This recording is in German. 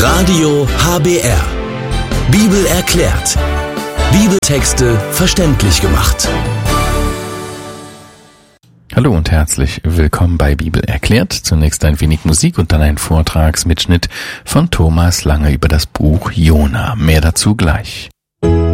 Radio HBR. Bibel erklärt. Bibeltexte verständlich gemacht. Hallo und herzlich willkommen bei Bibel erklärt. Zunächst ein wenig Musik und dann ein Vortragsmitschnitt von Thomas Lange über das Buch Jona. Mehr dazu gleich.